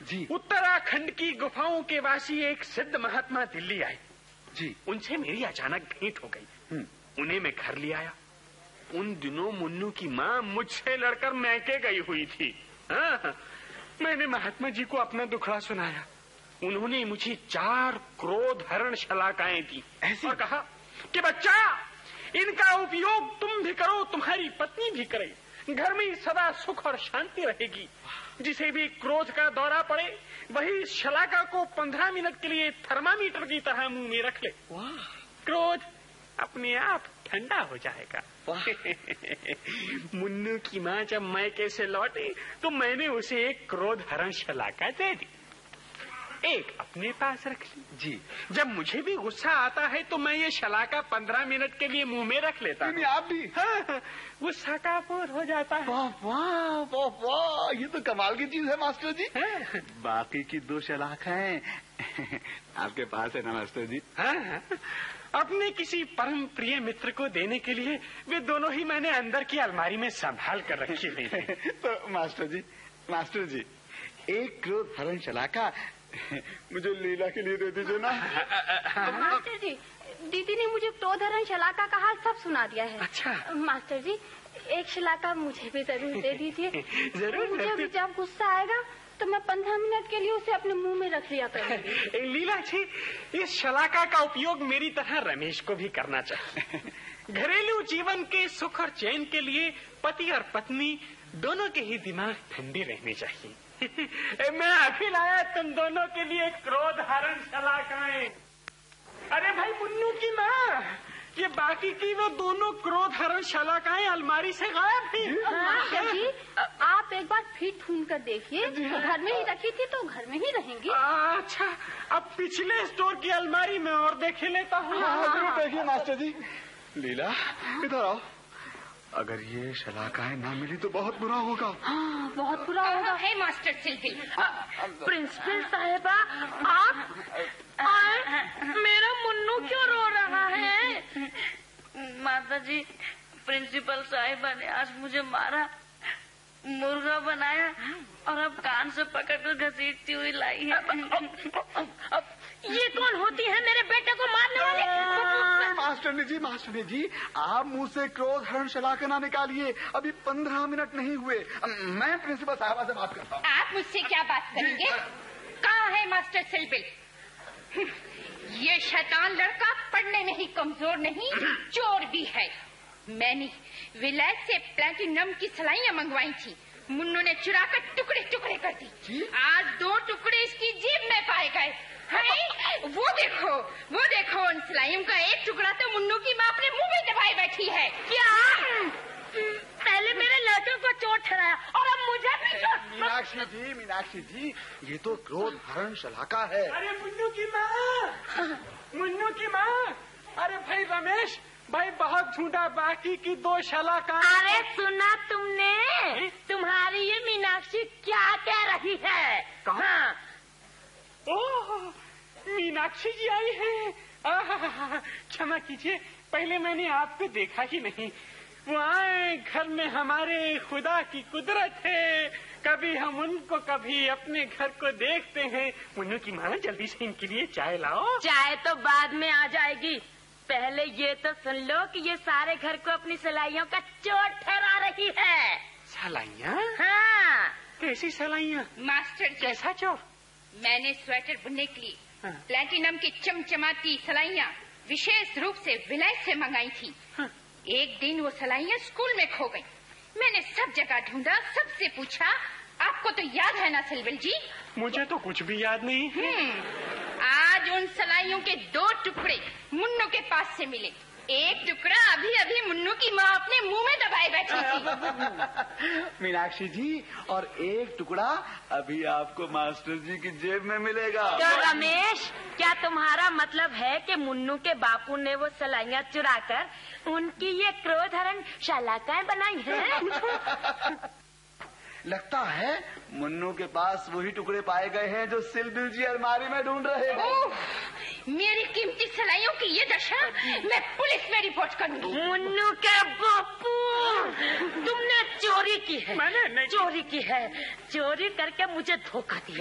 जी। उत्तराखंड की गुफाओं के वासी एक सिद्ध महात्मा दिल्ली आए जी। उनसे मेरी अचानक भेंट हो गई। उन्हें मैं घर ले आया। उन दिनों मुन्नू की माँ मुझसे लड़कर मैके गई हुई थी। हाँ, मैंने महात्मा जी को अपना दुखड़ा सुनाया। उन्होंने मुझे 4 क्रोध हरण शलाकाएं दी और कहा कि बच्चा, इनका उपयोग तुम भी करो, तुम्हारी पत्नी भी करे, घर में सदा सुख और शांति रहेगी। जिसे भी क्रोध का दौरा पड़े वही शलाका को 15 मिनट के लिए थर्मामीटर की तरह मुंह में रख ले। क्रोध अपने आप ठंडा हो जाएगा। मुन्नू की माँ जब मैके से लौटी तो मैंने उसे एक क्रोध हरण शलाका दे दी। एक अपने पास रख ली। जी। जब मुझे भी गुस्सा आता है तो मैं ये शलाका 15 मिनट के लिए मुंह में रख लेता हूँ। आप भी? हाँ, गुस्सा काबू हो जाता है। वाह वाह वाह वाह, ये तो कमाल की चीज है मास्टर जी। हाँ। बाकी की 2 शलाखाएं आपके पास है ना मास्टर जी? हाँ, अपने किसी परम प्रिय मित्र को देने के लिए वे दोनों ही मैंने अंदर की अलमारी में संभाल कर रखी हुई थी। तो मास्टर जी, एक क्रोध हरण शलाका मुझे लीला के लिए दे दीजिए ना। मास्टर जी, दीदी ने मुझे क्रोधहरण शलाका का हाल सब सुना दिया है। अच्छा। मास्टर जी, एक शलाका मुझे भी जरूर दे दीजिए। जरूर। मुझे जब गुस्सा आएगा तो मैं 15 मिनट के लिए उसे अपने मुंह में रख लिया करूंगी। लीला जी, इस शलाका का उपयोग मेरी तरह रमेश को भी करना चाहिए। घरेलू जीवन के सुख और चैन के लिए पति और पत्नी दोनों के ही दिमाग ठंडे रहने चाहिए। मैं अभी लाया तुम दोनों के लिए क्रोध हरण शलाकाएं। अरे भाई मुन्नू की माँ, ये बाकी की वो दोनों क्रोध हरण शलाकाएं अलमारी से गायब थी। मास्टर जी, आप एक बार फिर ढूंढ कर देखिए। घर में ही रखी थी तो घर में ही रहेंगी। अच्छा, अब पिछले स्टोर की अलमारी में और देख लेता हूँ। देखिए मास्टर जी। लीला, इधर आओ। अगर ये शलाकाएं ना मिली तो बहुत बुरा होगा। हाँ, बहुत बुरा होगा। है मास्टर सिल्विल। प्रिंसिपल साहिबा, आप मेरा मुन्नू क्यों रो रहा है? माता जी, प्रिंसिपल साहिबा ने आज मुझे मारा, मुर्गा बनाया और अब कान से पकड़कर घसीटती हुई लाई है। ये कौन होती है मेरे बेटे को मारने वाली? मास्टर जी, आप मुंह से क्रोध हरण शलाका ना निकालिए। अभी 15 मिनट नहीं हुए। मैं प्रिंसिपल साहिबा से बात करता हूँ। आप मुझसे क्या बात करेंगे? कहाँ है मास्टर सिल्विल? ये शैतान लड़का पढ़ने में ही कमजोर नहीं, चोर भी है। मैंने विलायत से प्लैटिनम की सलाइयां मंगवाई थी। मुन्नू ने चुरा कर टुकड़े टुकड़े कर दी। आज 2 टुकड़े इसकी जेब में पाए गए। वो देखो उन सलाइयों का एक टुकड़ा तो मुन्नू की माँ अपने मुंह में दबाए बैठी है। क्या? पहले मेरे लड़के को चोट ठहराया और अब मुझे भी चोट। मीनाक्षी जी, ये तो क्रोध हरण शलाका है। अरे मुन्नू की माँ, अरे भाई रमेश भाई, बहुत झूठा। बाकी की 2 शलाका। अरे सुना तुमने? तुम्हारी ये मीनाक्षी क्या कह रही है? हाँ। ओह, मीनाक्षी जी आई हैं। क्षमा कीजिए, पहले मैंने आपको देखा ही नहीं। वो आए घर में, हमारे खुदा की कुदरत है। कभी हम उनको, कभी अपने घर को देखते हैं। मुन्नू की माँ, जल्दी से इनके लिए चाय लाओ। चाय तो बाद में आ जाएगी, पहले ये तो सुन लो कि ये सारे घर को अपनी सलाइयों का चोट ठहरा रही है। सलाइयाँ? हाँ। कैसी सलाइयाँ? मास्टर जी, कैसा चोर? मैंने स्वेटर बुनने के लिए प्लैटिनम की चमचमाती सलाइयाँ विशेष रूप से विलायत से मंगाई थी। एक दिन वो सलाइयाँ स्कूल में खो गई। मैंने सब जगह ढूंढा, सबसे पूछा। आपको तो याद है ना सिल्विल जी? मुझे तो कुछ भी याद नहीं है। आज उन सलाइयों के 2 टुकड़े मुन्नू के पास से मिले। एक टुकड़ा अभी मुन्नू की माँ अपने मुंह में दबाए बैठी थी। मीनाक्षी जी, और एक टुकड़ा अभी आपको मास्टर जी की जेब में मिलेगा। तो रमेश, क्या तुम्हारा मतलब है कि मुन्नू के बापू ने वो सलाइयाँ चुराकर उनकी ये क्रोध हरण शलाकाएं बनाई हैं? लगता है मुन्नू के पास वही टुकड़े पाए गए हैं जो सिल्विल जी अलमारी में ढूंढ रहे हैं। मेरी कीमती सलाइयों की ये दशा, मैं पुलिस में रिपोर्ट करूंगी। मुन्नू के बापू, तुमने चोरी की है। मैंने नहीं। चोरी की है, चोरी करके मुझे धोखा दिया।